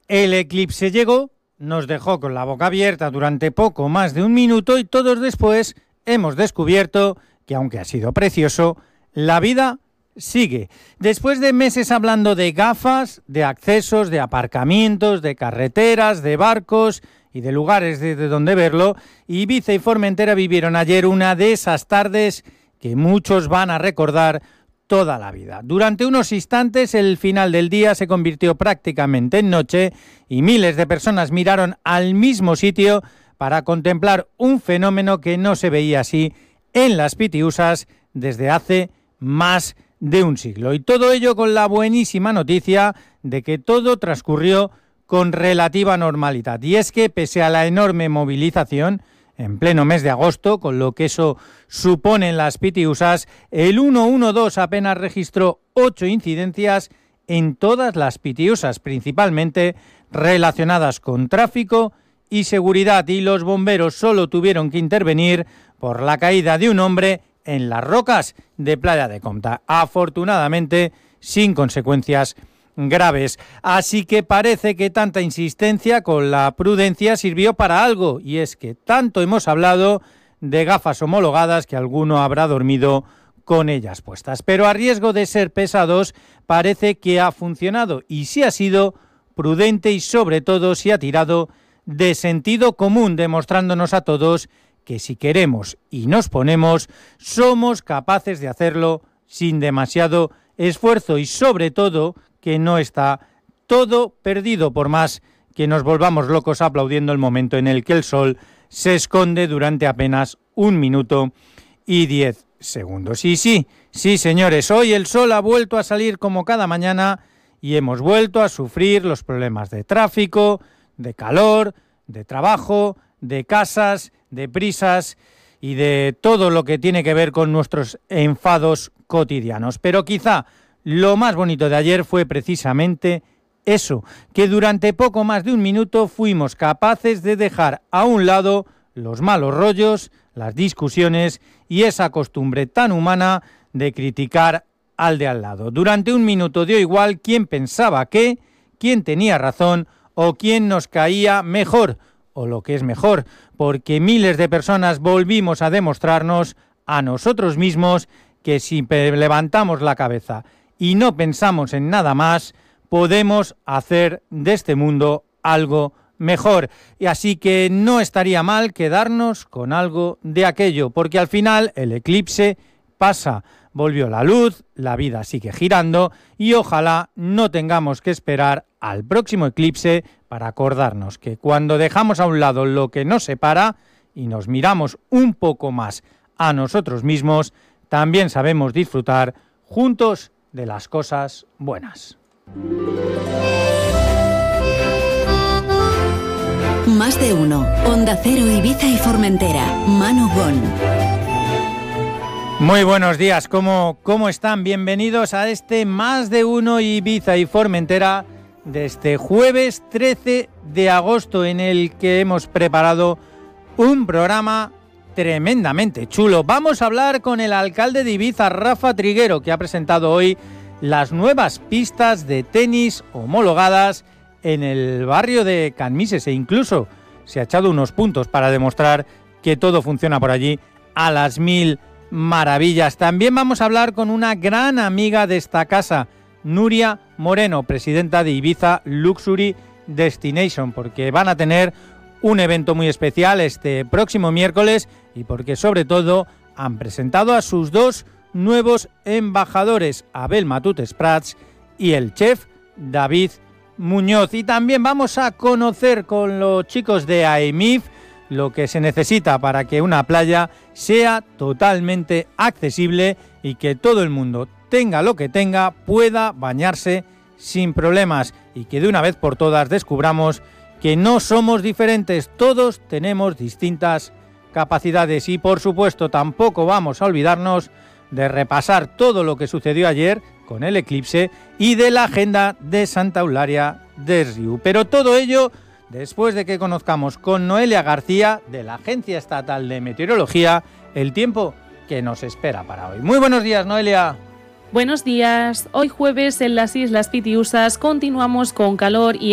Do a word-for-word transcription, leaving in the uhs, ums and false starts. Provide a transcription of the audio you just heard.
El eclipse llegó, nos dejó con la boca abierta durante poco más de un minuto y todos después hemos descubierto que, aunque ha sido precioso, la vida sigue. Después de meses hablando de gafas, de accesos, de aparcamientos, de carreteras, de barcos y de lugares desde donde verlo, Ibiza y Formentera vivieron ayer una de esas tardes que muchos van a recordar toda la vida. Durante unos instantes el final del día se convirtió prácticamente en noche y miles de personas miraron al mismo sitio para contemplar un fenómeno que no se veía así en las Pitiusas desde hace más de un siglo. Y todo ello con la buenísima noticia de que todo transcurrió con relativa normalidad. Y es que pese a la enorme movilización en pleno mes de agosto, con lo que eso supone en las Pitiusas, el ciento doce apenas registró ocho incidencias en todas las Pitiusas, principalmente relacionadas con tráfico y seguridad, y los bomberos solo tuvieron que intervenir por la caída de un hombre en las rocas de Playa de Comta, afortunadamente sin consecuencias graves. Así que parece que tanta insistencia con la prudencia sirvió para algo, y es que tanto hemos hablado de gafas homologadas que alguno habrá dormido con ellas puestas. Pero a riesgo de ser pesados, parece que ha funcionado, y sí ha sido prudente y sobre todo sí ha tirado de sentido común, demostrándonos a todos que si queremos y nos ponemos, somos capaces de hacerlo sin demasiado esfuerzo y sobre todo que no está todo perdido, por más que nos volvamos locos aplaudiendo el momento en el que el sol se esconde durante apenas un minuto y diez segundos. Y sí, sí señores, hoy el sol ha vuelto a salir como cada mañana y hemos vuelto a sufrir los problemas de tráfico, de calor, de trabajo, de casas, de prisas y de todo lo que tiene que ver con nuestros enfados cotidianos. Pero quizá lo más bonito de ayer fue precisamente eso, que durante poco más de un minuto fuimos capaces de dejar a un lado los malos rollos, las discusiones y esa costumbre tan humana de criticar al de al lado. Durante un minuto dio igual quién pensaba qué, quién tenía razón o quién nos caía mejor, o lo que es mejor, porque miles de personas volvimos a demostrarnos a nosotros mismos que si levantamos la cabeza y no pensamos en nada más, podemos hacer de este mundo algo mejor. Y así que no estaría mal quedarnos con algo de aquello, porque al final el eclipse pasa, volvió la luz, la vida sigue girando y ojalá no tengamos que esperar al próximo eclipse para acordarnos que cuando dejamos a un lado lo que nos separa y nos miramos un poco más a nosotros mismos, también sabemos disfrutar juntos de las cosas buenas. Más de uno. Onda Cero, Ibiza y Formentera. Manu Gon. Muy buenos días, ¿cómo, cómo están? Bienvenidos a este Más de uno Ibiza y Formentera de este jueves trece de agosto, en el que hemos preparado un programa tremendamente chulo. Vamos a hablar con el alcalde de Ibiza, Rafa Triguero, que ha presentado hoy las nuevas pistas de tenis homologadas en el barrio de Canmises, e incluso se ha echado unos puntos para demostrar que todo funciona por allí a las mil maravillas. También vamos a hablar con una gran amiga de esta casa, Nuria Moreno, presidenta de Ibiza Luxury Destination, porque van a tener un evento muy especial este próximo miércoles y porque sobre todo han presentado a sus dos nuevos embajadores, Abel Matutes Prats y el chef David Muñoz. Y también vamos a conocer con los chicos de A E M I F lo que se necesita para que una playa sea totalmente accesible y que todo el mundo, tenga lo que tenga, pueda bañarse sin problemas, y que de una vez por todas descubramos que no somos diferentes, todos tenemos distintas capacidades. Y por supuesto tampoco vamos a olvidarnos de repasar todo lo que sucedió ayer con el eclipse y de la agenda de Santa Eulalia des Riu. Pero todo ello después de que conozcamos con Noelia García, de la Agencia Estatal de Meteorología, el tiempo que nos espera para hoy. Muy buenos días, Noelia. Buenos días. Hoy jueves en las Islas Pitiusas continuamos con calor y